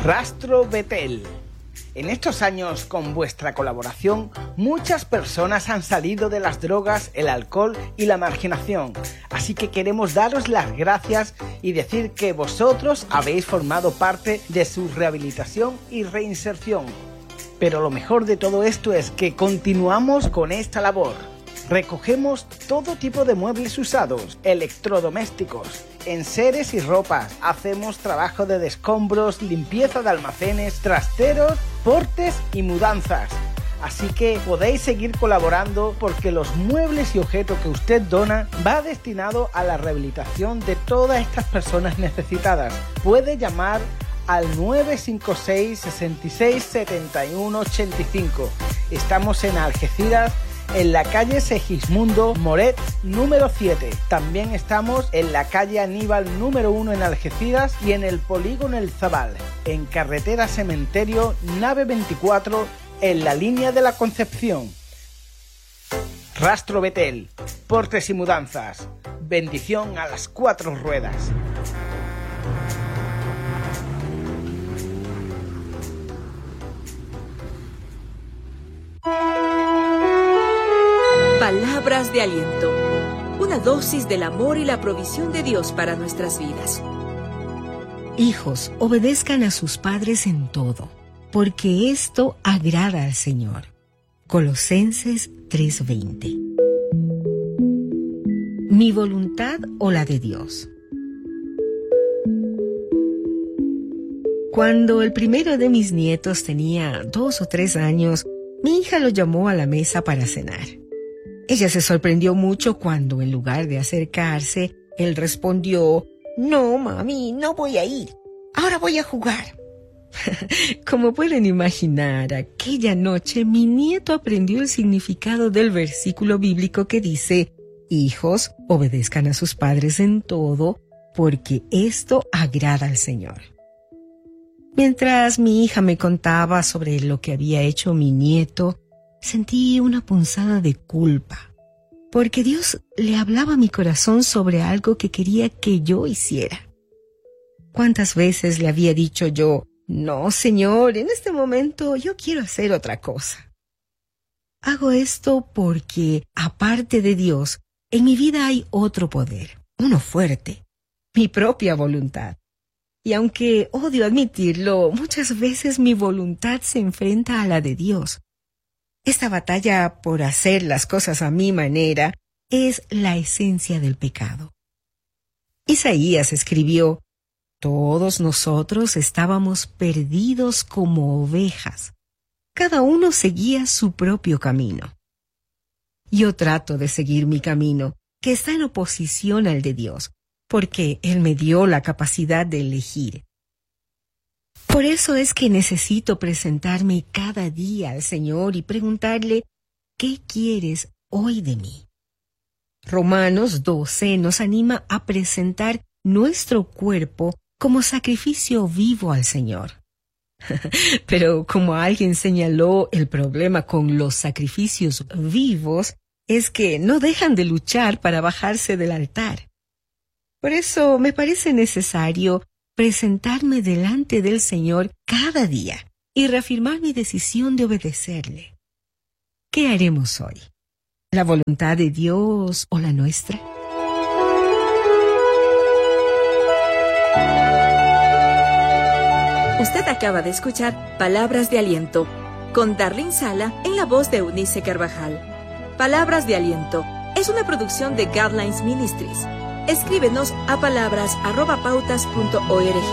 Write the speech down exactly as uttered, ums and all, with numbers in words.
Rastro Betel. En estos años, con vuestra colaboración, muchas personas han salido de las drogas, el alcohol y la marginación. Así que queremos daros las gracias y decir que vosotros habéis formado parte de su rehabilitación y reinserción. Pero lo mejor de todo esto es que continuamos con esta labor. Recogemos todo tipo de muebles usados, electrodomésticos, enseres y ropas. Hacemos trabajo de descombros, limpieza de almacenes, trasteros, portes y mudanzas. Así que podéis seguir colaborando porque los muebles y objetos que usted dona va destinado a la rehabilitación de todas estas personas necesitadas. Puede llamar al nueve cinco seis, seis seis, siete uno ocho cinco. Estamos en Algeciras, en la calle Segismundo Moret número siete. También estamos en la calle Aníbal número uno en Algeciras y en el polígono El Zabal, en carretera Cementerio nave veinticuatro, en la línea de la Concepción. Rastro Betel, portes y mudanzas. Bendición a las cuatro ruedas. Palabras de aliento, una dosis del amor y la provisión de Dios para nuestras vidas. Hijos, obedezcan a sus padres en todo, porque esto agrada al Señor. Colosenses tres veinte. ¿Mi voluntad o la de Dios? Cuando el primero de mis nietos tenía dos o tres años, mi hija lo llamó a la mesa para cenar. Ella se sorprendió mucho cuando, en lugar de acercarse, él respondió: «No, mami, no voy a ir. Ahora voy a jugar». Como pueden imaginar, aquella noche mi nieto aprendió el significado del versículo bíblico que dice: «Hijos, obedezcan a sus padres en todo, porque esto agrada al Señor». Mientras mi hija me contaba sobre lo que había hecho mi nieto, sentí una punzada de culpa, porque Dios le hablaba a mi corazón sobre algo que quería que yo hiciera. ¿Cuántas veces le había dicho yo: «No, Señor, en este momento yo quiero hacer otra cosa»? Hago esto porque, aparte de Dios, en mi vida hay otro poder, uno fuerte, mi propia voluntad. Y aunque odio admitirlo, muchas veces mi voluntad se enfrenta a la de Dios. Esta batalla por hacer las cosas a mi manera es la esencia del pecado. Isaías escribió: «Todos nosotros estábamos perdidos como ovejas. Cada uno seguía su propio camino. Yo trato de seguir mi camino, que está en oposición al de Dios, porque Él me dio la capacidad de elegir. Por eso es que necesito presentarme cada día al Señor y preguntarle: ¿qué quieres hoy de mí? Romanos doce nos anima a presentar nuestro cuerpo como sacrificio vivo al Señor. Pero como alguien señaló, el problema con los sacrificios vivos es que no dejan de luchar para bajarse del altar. Por eso me parece necesario presentarme delante del Señor cada día y reafirmar mi decisión de obedecerle. ¿Qué haremos hoy? ¿La voluntad de Dios o la nuestra? Usted acaba de escuchar Palabras de Aliento con Darlene Sala en la voz de Eunice Carvajal. Palabras de Aliento es una producción de Guidelines Ministries. Escríbenos a palabras arroba pautas punto org.